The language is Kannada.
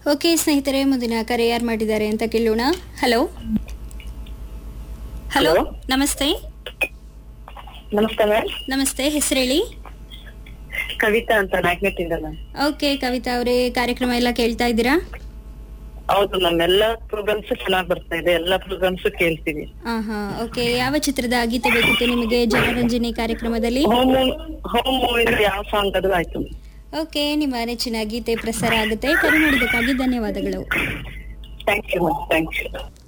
ಓಕೆ ಸ್ನೇಹಿತರೆ, ಮುಂದಿನ ಕರೆ ಯಾರು ಮಾಡಿದ್ದಾರೆ ಅಂತ ಕೇಳೋಣ. ಹಲೋ ಹಲೋ, ನಮಸ್ತೆ. ನಮಸ್ತೆ ಮ್ಯಾಮ್. ನಮಸ್ತೆ, ಹೆಸರು ಹೇಳಿ. ಕವಿತಾ ಅಂತ ನಾಗ್ನೆಟ್ ಇಂದ ಮ್ಯಾಮ್. ಓಕೆ ಕವಿತಾ ಅವರೇ, ಕಾರ್ಯಕ್ರಮ ಎಲ್ಲ ಕೇಳ್ತಾ ಇದ್ದೀರಾ? ಹೌದು ಮ್ಯಾಮ್, ಎಲ್ಲಾ ಪ್ರೋಗ್ರಾಮ್ಸ್ ಚೆನ್ನಾಗಿ ಬರ್ತಾ ಇದೆ, ಎಲ್ಲಾ ಪ್ರೋಗ್ರಾಮ್ಸ್ ಕೇಳ್ತೀವಿ. ಓಕೆ, ಯಾವ ಚಿತ್ರದ ಗೀತೆ ಬೇಕಿತ್ತು ನಿಮಗೆ ಜನರಂಜನೆ ಕಾರ್ಯಕ್ರಮದಲ್ಲಿ? ಹೋಮ್ ಮೂವಿಂದ ಯಾವ ಸಾಂಗ್ ಅದು ಆಯ್ತು. ಓಕೆ, ನಿಮ್ಮ ನೆಚ್ಚಿನ ಗೀತೆ ಪ್ರಸಾರ ಆಗುತ್ತೆ. ಕರೆ ಮಾಡಿದ್ದಕ್ಕಾಗಿ ಧನ್ಯವಾದಗಳು. Thank you ma'am, thank you.